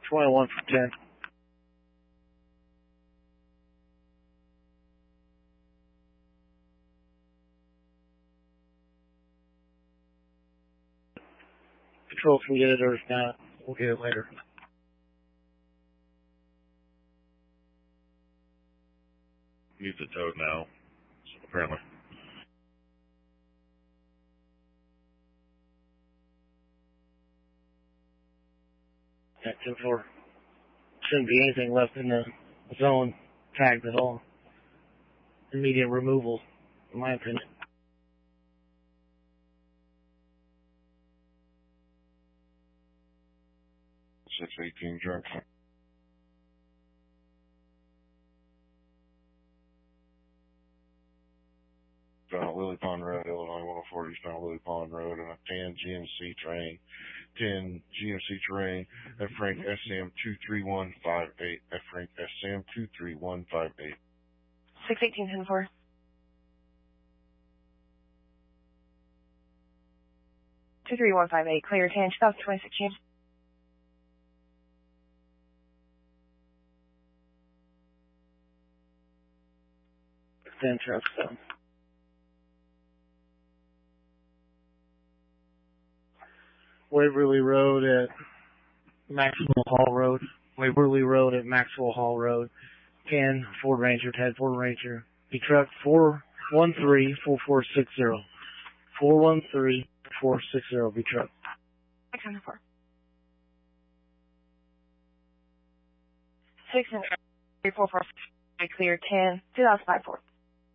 21 for 10. Control can get it, or if not, we'll get it later. Needs a toad now, so apparently. That 10-4. Shouldn't be anything left in the zone tagged at all. Immediate removal, in my opinion. 618 Junction. Down Lily Pond Road, Illinois 104 eastbound Lily Pond Road, and a 10 GMC train. 10 GMC terrain at Frank SM 23158. At Frank SM 23158. 618 10-4. Two 3158, clear 10, 2026. Stand trucks down. Waverly Road at Maxwell Hall Road. Waverly Road at Maxwell Hall Road. 10 Ford Ranger, 10 Ford Ranger. Be truck 413-4460. 413-4460. Be truck. 604. 6 and 344, clear 10, 2054.